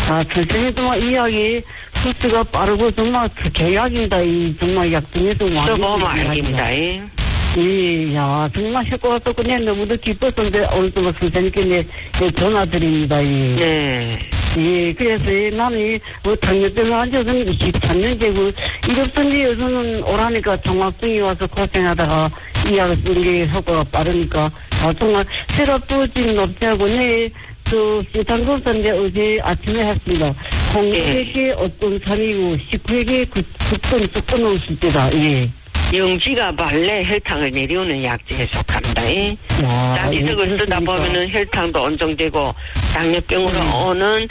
선생님 정말 이야기 수수가 빠르고 정말 계약입니다. 이 정말 약 중에도 써보면 알겠습니다. 예, 야, 정말 효과가 좋군요. 너무도 기뻤던데, 오늘 또 선생님께 내 전화드립니다. 예. 네. 예, 그래서 나는 뭐 당뇨병을 앉아서는 23년째고, 이렇던지 요즘은 오라니까 종합병이 와서 고생하다가 이 약을 쓴 게 효과가 빠르니까, 정말 혈압도 지금 높지 않고, 내일 시탄검사인데 어제 아침에 했습니다. 공백에 어떤 산이고, 19회에 9번 넣었을 때다. 예. 영지가 발레 혈당을 내려오는 약제에 속합니다. 자기적을 쓰다 보면은 혈당도 온정되고 당뇨병으로 오는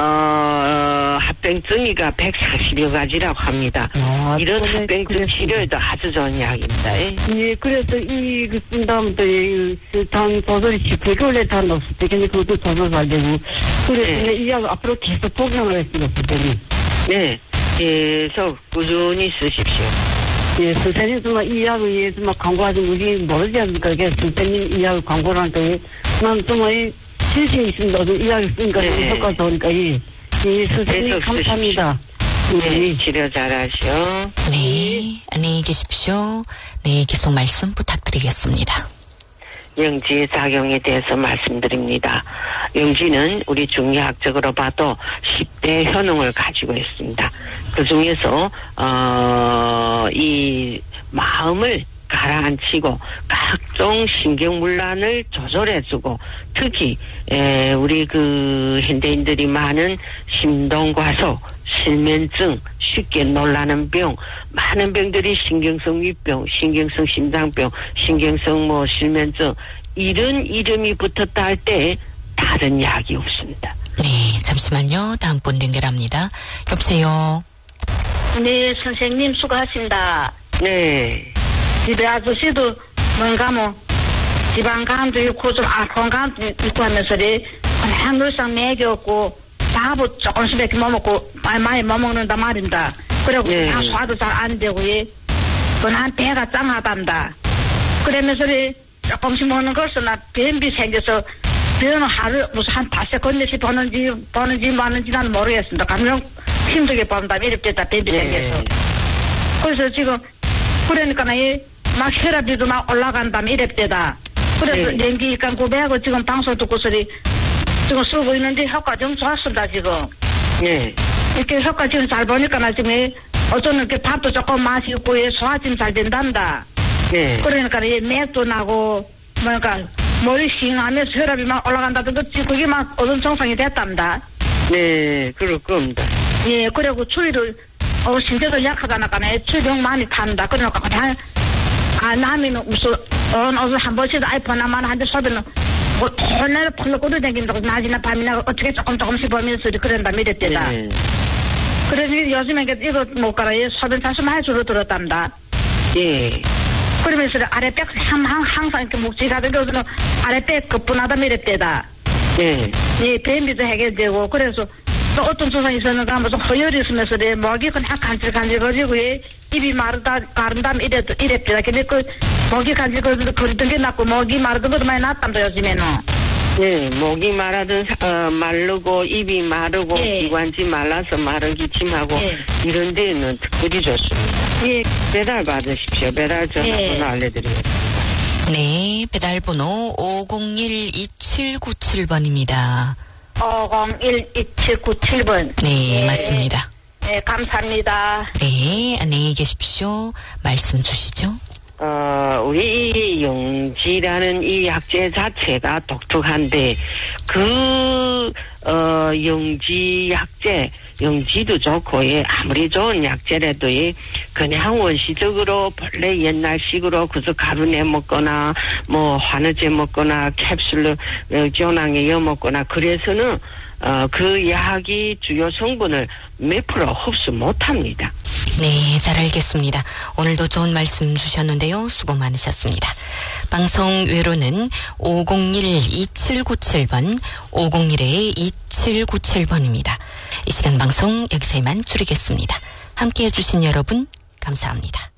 합병증이가 140여 가지라고 합니다. 이런 합병증 치료에도 아주 좋은 약입니다. 예, 그래서 쓴 다음부터 단 도저히 19개월에 다 넣었을 때 근데 그것도 도저히 잘 되고 그래서 이 약 앞으로 계속 복용을 했습니다. 네, 계속 꾸준히 쓰십시오. 예, 선생님, 정말 이 약을 위해서 막 광고하지, 우리 모르지 않습니까? 그래서 선생님 이 약을 광고를 하니까, 난 정말 실신이 있습니다. 이 약을 쓰니까, 효과가 좋으니까, 예, 선생님, 감사합니다. 네, 치료 잘하시오. 네, 안녕히 계십시오. 네, 계속 말씀 부탁드리겠습니다. 영지의 작용에 대해서 말씀드립니다. 영지는 우리 중의학적으로 봐도 10대 효능을 가지고 있습니다. 그 중에서 이 마음을 가라앉히고 각종 신경문란을 조절해주고 특히 우리 그 현대인들이 많은 심동과속, 실면증, 쉽게 놀라는 병, 많은 병들이 신경성 위병, 신경성 심장병, 신경성 실면증 이런 이름이 붙었다 할 때 다른 약이 없습니다. 네, 잠시만요. 다음 분 연결합니다. 여보세요. 네, 선생님 수고하십니다. 네. 집에 아저씨도 뭔가 지방간도 있고 좀 알코올간도 있고 하면서 그냥 늘상 먹였고 밥을 조금씩 이렇게 못 먹고 많이 못 먹는다 말입니다. 그리고 그냥 소화도 잘 안 되고 그냥 배가 짱하답니다. 그러면서 조금씩 먹는 것은 변비 생겨서 변은 하루 무슨 한 5세컨드씩 보는지 마는지 나는 모르겠습니다. 가면 힘들게 본다 이렇게 다 변비 생겨서. 그래서 지금 그러니까 막 혈압이도 막 올라간다 이랬대다. 그래서 연기가 구매하고 지금 방송 듣고 소리 지금 쓰고 있는데 효과 좀 좋았습니다 지금. 이렇게 효과 지금 잘 보니까 나 지금 어쩌면 이렇게 밥도 조금 마시고 소화 좀 잘 된답니다. 그러니까 맥도 나고 뭐니까 머리 싱하면서 혈압이 막 올라간다든가 그게 막 어떤 정상이 됐답니다. 네, 그럴 겁니다. 예, 그리고 추위를 신체도 약하다니까 추위병 많이 탄다. 그러니까 그냥 남이는 무슨 어느 한 번씩 아이폰만 한데 소비는 뭐 털날 펄럭 끓여다닌다고 낮이나 밤이나 어떻게 조금씩 보면서 그런다 이랬대다. 그래서 요즘에 이거 못 가라 소변 자수 많이 줄어들었답니다. 그러면서 아랫배 항상 이렇게 묵직하던 것은 아랫배 급분하다 이랬대다. 예, 변비도 해결되고 그래서 또 어떤 증상이 있었는가 무슨 허열이 있으면서 목이 그냥 간질간질거리고 입이 마른다 이랬대다. 근데 그 목이 간질거리던 게 낫고 목이 마르던 것도 많이 낫답니다 요즘에는. 네, 목이 마르고 입이 마르고 기관지 말라서 마른 기침하고 이런 데는 특별히 좋습니다. 배달 받으십시오. 배달 전화번호 알려드리겠습니다. 네, 배달번호 501-2797번입니다. 501-2797번. 네, 맞습니다. 네, 감사합니다. 네, 안녕히 계십시오. 말씀 주시죠. 우리 용지라는 이 약재 자체가 독특한데, 용지 약재, 용지도 좋고, 아무리 좋은 약재라도, 그냥 원시적으로 본래 옛날식으로 그저 가루 내 먹거나, 화느제 먹거나, 캡슐로, 조낭에 여 먹거나, 그래서는, 그 약이 주요 성분을 몇 프로 흡수 못 합니다. 네, 잘 알겠습니다. 오늘도 좋은 말씀 주셨는데요. 수고 많으셨습니다. 방송 외로는 501-2797번, 501-2797번입니다. 이 시간 방송 여기서 이만 줄이겠습니다. 함께해 주신 여러분 감사합니다.